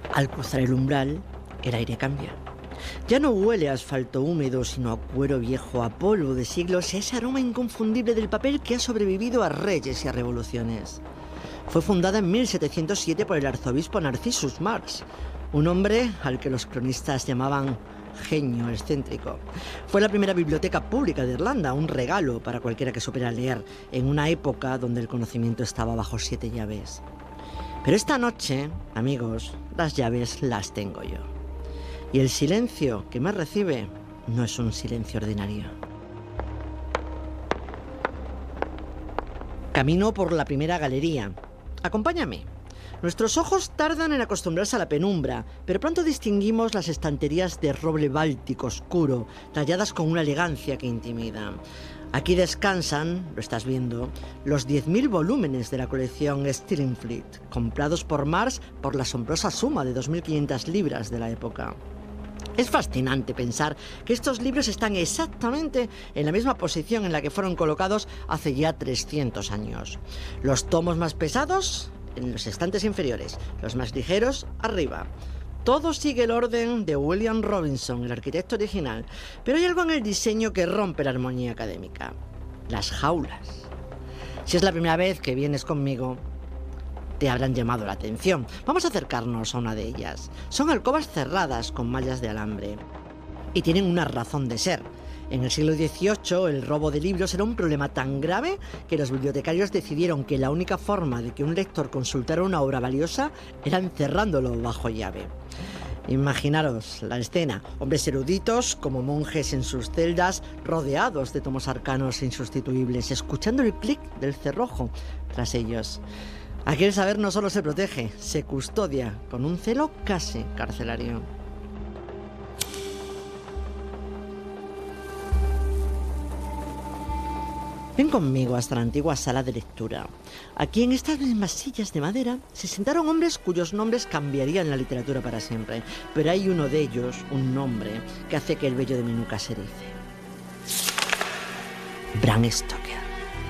Al cruzar el umbral, el aire cambia. Ya no huele a asfalto húmedo, sino a cuero viejo, a polvo de siglos, y a ese aroma inconfundible del papel que ha sobrevivido a reyes y a revoluciones. Fue fundada en 1707 por el arzobispo Narcissus Marsh, un hombre al que los cronistas llamaban genio excéntrico. Fue la primera biblioteca pública de Irlanda, un regalo para cualquiera que supiera leer, en una época donde el conocimiento estaba bajo 7 llaves. Pero esta noche, amigos, las llaves las tengo yo. Y el silencio que me recibe no es un silencio ordinario. Camino por la primera galería. Acompáñame. Nuestros ojos tardan en acostumbrarse a la penumbra, pero pronto distinguimos las estanterías de roble báltico oscuro, talladas con una elegancia que intimida. Aquí descansan, lo estás viendo, los 10.000 volúmenes de la colección Stillingfleet, comprados por Marsh por la asombrosa suma de 2.500 libras de la época. Es fascinante pensar que estos libros están exactamente en la misma posición en la que fueron colocados hace ya 300 años. Los tomos más pesados en los estantes inferiores, los más ligeros arriba. Todo sigue el orden de William Robinson, el arquitecto original, pero hay algo en el diseño que rompe la armonía académica: las jaulas. Si es la primera vez que vienes conmigo, te habrán llamado la atención. Vamos a acercarnos a una de ellas. Son alcobas cerradas con mallas de alambre y tienen una razón de ser. En el siglo XVIII, el robo de libros era un problema tan grave que los bibliotecarios decidieron que la única forma de que un lector consultara una obra valiosa era encerrándolo bajo llave. Imaginaros la escena: hombres eruditos como monjes en sus celdas, rodeados de tomos arcanos e insustituibles, escuchando el clic del cerrojo tras ellos. Aquí el saber no solo se protege, se custodia con un celo casi carcelario. Ven conmigo hasta la antigua sala de lectura. Aquí, en estas mismas sillas de madera, se sentaron hombres cuyos nombres cambiarían la literatura para siempre. Pero hay uno de ellos, un nombre, que hace que el vello de mi nuca se erice. Bram Stoker.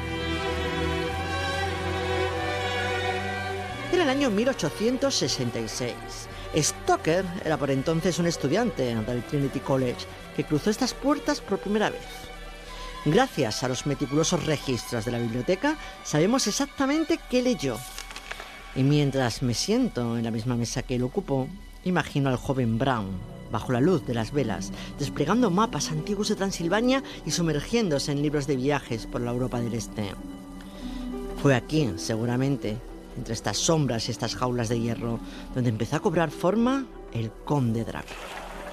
Era el año 1866. Stoker era por entonces un estudiante del Trinity College que cruzó estas puertas por primera vez. Gracias a los meticulosos registros de la biblioteca, sabemos exactamente qué leyó. Y mientras me siento en la misma mesa que él ocupó, imagino al joven Bram, bajo la luz de las velas, desplegando mapas antiguos de Transilvania y sumergiéndose en libros de viajes por la Europa del Este. Fue aquí, seguramente, entre estas sombras y estas jaulas de hierro, donde empezó a cobrar forma el Conde Drácula.